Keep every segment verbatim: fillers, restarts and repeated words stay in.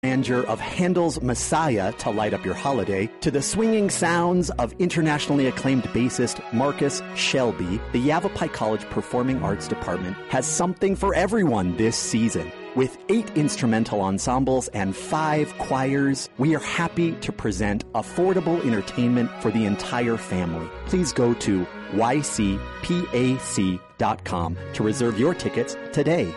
grandeur of Handel's Messiah to light up your holiday, to the swinging sounds of internationally acclaimed bassist Marcus Shelby, the Yavapai College Performing Arts Department has something for everyone this season. With eight instrumental ensembles and five choirs, we are happy to present affordable entertainment for the entire family. Please go to y c p a c dot com to reserve your tickets today.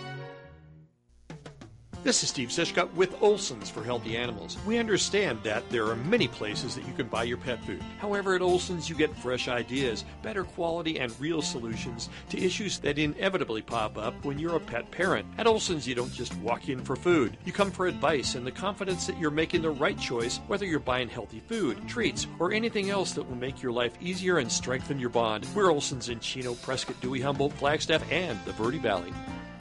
This is Steve Sischka with Olson's for Healthy Animals. We understand that there are many places that you can buy your pet food. However, at Olson's you get fresh ideas, better quality, and real solutions to issues that inevitably pop up when you're a pet parent. At Olson's you don't just walk in for food. You come for advice and the confidence that you're making the right choice, whether you're buying healthy food, treats, or anything else that will make your life easier and strengthen your bond. We're Olson's in Chino, Prescott, Dewey, Humboldt, Flagstaff, and the Verde Valley.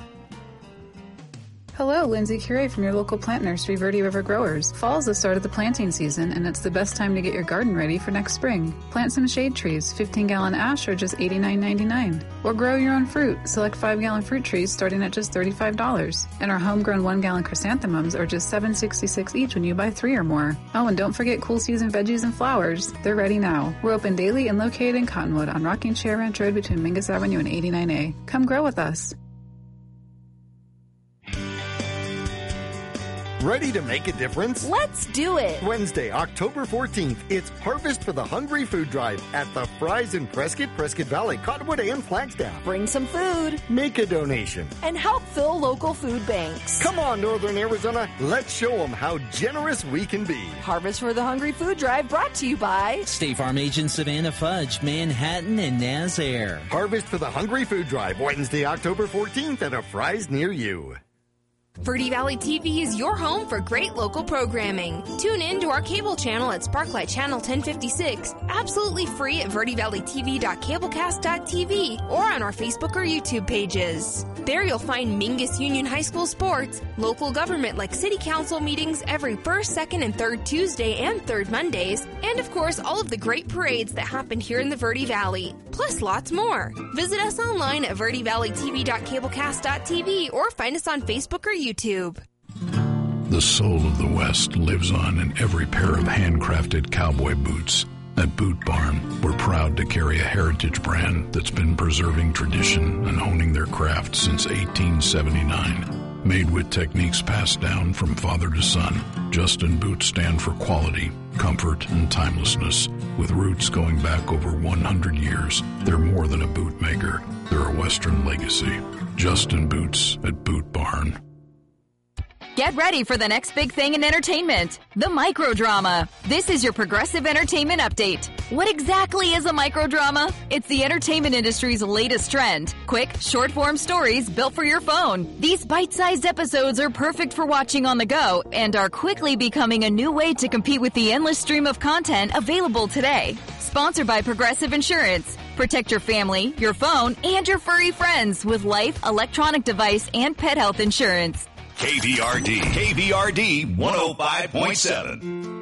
Hello, Lindsay Curie from your local plant nursery, Verde River Growers. Fall is the start of the planting season, and it's the best time to get your garden ready for next spring. Plant some shade trees. fifteen gallon ash are just eighty-nine ninety-nine. Or grow your own fruit. Select five gallon fruit trees starting at just thirty-five dollars. And our homegrown one gallon chrysanthemums are just seven sixty-six each when you buy three or more. Oh, and don't forget cool season veggies and flowers. They're ready now. We're open daily and located in Cottonwood on Rocking Chair Ranch Road between Mingus Avenue and eighty-nine A. Come grow with us. Ready to make a difference? Let's do it! Wednesday, October fourteenth, it's Harvest for the Hungry Food Drive at the Fry's in Prescott, Prescott Valley, Cottonwood, and Flagstaff. Bring some food. Make a donation. And help fill local food banks. Come on, Northern Arizona. Let's show them how generous we can be. Harvest for the Hungry Food Drive brought to you by State Farm agent Savannah Fudge, Manhattan, and Nazaire. Harvest for the Hungry Food Drive, Wednesday, October fourteenth at a Fry's near you. Verde Valley T V is your home for great local programming. Tune in to our cable channel at Sparklight Channel ten fifty-six, absolutely free at verde valley t v dot cablecast dot t v or on our Facebook or YouTube pages. There you'll find Mingus Union High School sports, local government like city council meetings every first, second, and third Tuesday and third Mondays, and of course all of the great parades that happen here in the Verde Valley, plus lots more. Visit us online at verde valley t v dot cablecast dot t v or find us on Facebook or YouTube. YouTube. The soul of the West lives on in every pair of handcrafted cowboy boots. At Boot Barn, we're proud to carry a heritage brand that's been preserving tradition and honing their craft since eighteen seventy-nine. Made with techniques passed down from father to son, Justin boots stand for quality, comfort, and timelessness. With roots going back over one hundred years, they're more than a boot maker. They're a Western legacy. Justin Boots at Boot Barn. Get ready for the next big thing in entertainment, the microdrama. This is your Progressive Entertainment Update. What exactly is a microdrama? It's the entertainment industry's latest trend. Quick, short-form stories built for your phone. These bite-sized episodes are perfect for watching on the go and are quickly becoming a new way to compete with the endless stream of content available today. Sponsored by Progressive Insurance. Protect your family, your phone, and your furry friends with life, electronic device, and pet health insurance. K V R D, K V R D one oh five point seven.